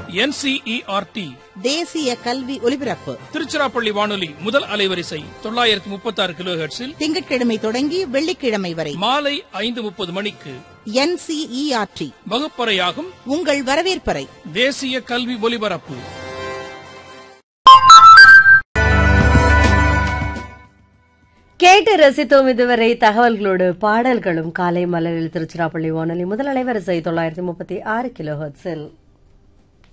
NCERT தேசிய கல்வி ஒலிபரப்பு திருச்சிராப்பள்ளி வானொலி முதல் அலைவரிசை 936 கிலோஹெர்ட்ஸில் திங்கட்கிழமை தொடங்கி வெள்ளிக்கிழமை வரை மாலை 5:30 மணிக்கு NCERT வகுப்பறையாகும் உங்கள் வரவேற்பறை தேசிய கல்வி ஒலிபரப்பு. கேட்டு ரசித்தோம் இதுவரை தகவல்களோடு பாடல்களும் காலை மலரில் திருச்சிராப்பள்ளி வானொலி முதல் அலைவரிசை 936 கிலோஹெர்ட்ஸில்.